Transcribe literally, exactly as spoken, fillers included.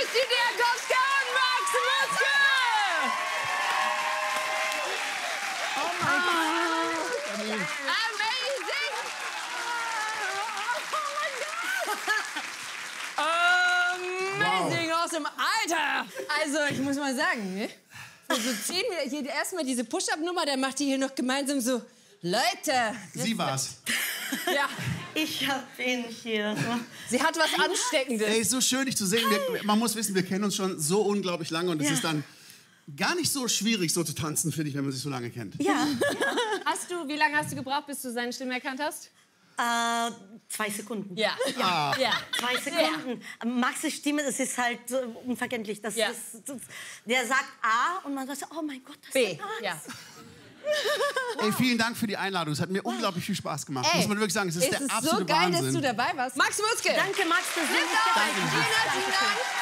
Christi Diakowska und Max Mutzke! Oh mein Gott! Amazing! Oh mein Gott! Amazing, awesome, Alter! Also, ich muss mal sagen, ne? Also ziehen wir hier erstmal diese Push-Up-Nummer, der macht die hier noch gemeinsam so, Leute! Sie war's. Ja. Ich hab ihn hier. Sie hat was Ansteckendes. Ey, so schön, dich zu sehen. Wir, man muss wissen, wir kennen uns schon so unglaublich lange und es Ja. ist dann gar nicht so schwierig, so zu tanzen, finde ich, wenn man sich so lange kennt. Ja. Hast du, wie lange hast du gebraucht, bis du seine Stimme erkannt hast? Äh, zwei Sekunden. Ja. Ah. Ja. Zwei Sekunden. Max' Stimme, das ist halt so unverständlich. Das, Ja. das, das, der sagt A und man sagt, oh mein Gott, das B. ist Max. Ja. Ey, vielen Dank für die Einladung. Es hat mir unglaublich viel Spaß gemacht. Ey, Muss man wirklich sagen, es ist es der ist absolute so geil, Wahnsinn. dass du dabei warst. Max Mutzke! Danke, Max, dass du mich Vielen dabei herzlichen Dank!